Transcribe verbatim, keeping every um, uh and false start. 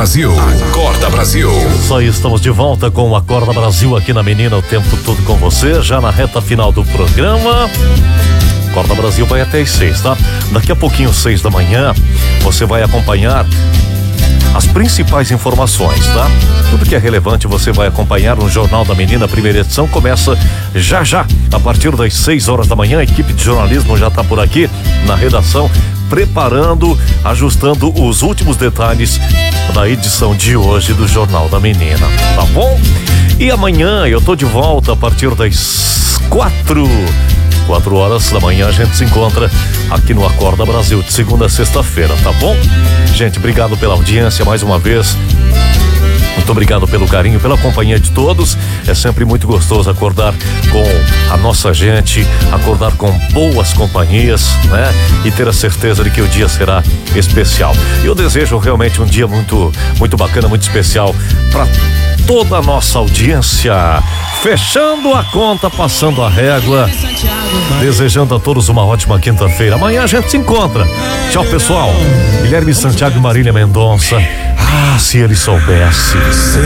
Brasil. Acorda Brasil. Isso aí, estamos de volta com o Acorda Brasil aqui na Menina, o tempo todo com você, já na reta final do programa. Acorda Brasil vai até as seis, tá? Daqui a pouquinho, seis da manhã, você vai acompanhar as principais informações, tá? Tudo que é relevante você vai acompanhar no Jornal da Menina. A primeira edição começa já já, a partir das seis horas da manhã. A equipe de jornalismo já está por aqui na redação, preparando, ajustando os últimos detalhes da edição de hoje do Jornal da Menina, tá bom? E amanhã eu tô de volta a partir das quatro, quatro horas da manhã. A gente se encontra aqui no Acorda Brasil de segunda a sexta-feira, tá bom? Gente, obrigado pela audiência mais uma vez. Muito obrigado pelo carinho, pela companhia de todos. É sempre muito gostoso acordar com a nossa gente, acordar com boas companhias, né? E ter a certeza de que o dia será especial. E eu desejo realmente um dia muito, muito bacana, muito especial para toda a nossa audiência. Fechando a conta, passando a régua, desejando a todos uma ótima quinta-feira. Amanhã a gente se encontra. Tchau, pessoal. Guilherme Santiago e Marília Mendonça. Ah, se ele soubesse.